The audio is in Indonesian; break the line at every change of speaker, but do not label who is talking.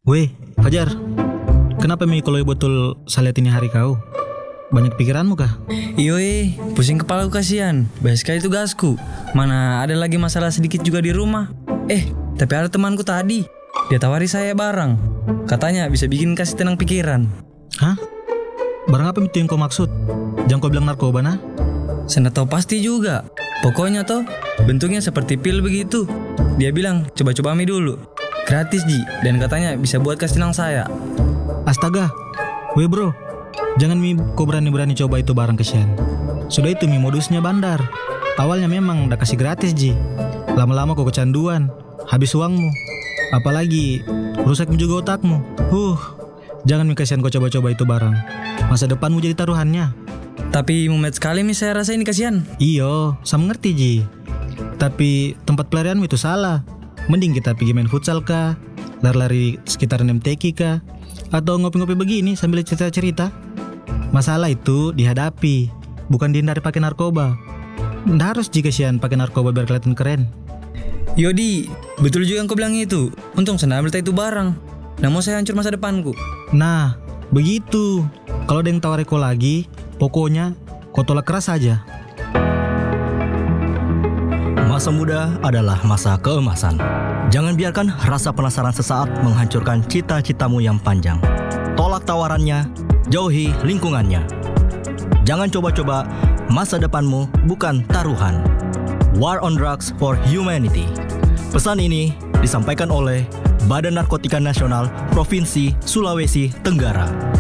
Weh, Fajar, kenapa kalau betul saya lihat ini hari kau? Banyak pikiranmu kah?
Iyo pusing kepala kasihan. Banyak sekali tugasku. Mana ada lagi masalah sedikit juga di rumah. Tapi ada temanku tadi. Dia tawari saya barang. Katanya bisa bikin kasih tenang pikiran.
Hah? Barang apa itu yang kau maksud? Jangan kau bilang narkoba nah?
Saya tahu pasti juga. Pokoknya toh bentuknya seperti pil begitu. Dia bilang coba-coba ambil dulu. Gratis Ji. Dan katanya bisa buat kasih tenang saya.
Astaga. Weh bro, jangan kau berani-berani coba itu barang kesian. Sudah itu modusnya bandar. Awalnya memang udah kasih gratis Ji. Lama-lama kau kecanduan. Habis uangmu. Apalagi rusak juga otakmu. Jangan kasihan kau coba-coba itu barang. Masa depanmu jadi taruhannya.
Tapi mumet sekali saya rasa ini kasihan.
Iyo, saya mengerti Ji. Tapi tempat pelarianmu itu salah. Mending kita pergi main futsal kah, lari-lari sekitar MTQ kah, atau ngopi-ngopi begini sambil cerita-cerita. Masalah itu dihadapi, bukan dihindari pakai narkoba. Nggak harus jika kasihan pakai narkoba biar kelihatan keren.
Yodi, betul juga yang kau bilang itu. Untung saya ambil itu barang. Nah mau saya hancur masa depanku.
Nah, begitu. Kalau ada yang tawari kau lagi, pokoknya kau tolak keras saja.
Masa muda adalah masa keemasan. Jangan biarkan rasa penasaran sesaat menghancurkan cita-citamu yang panjang. Tolak tawarannya, jauhi lingkungannya. Jangan coba-coba, masa depanmu bukan taruhan. War on Drugs for Humanity. Pesan ini disampaikan oleh Badan Narkotika Nasional Provinsi Sulawesi Tenggara.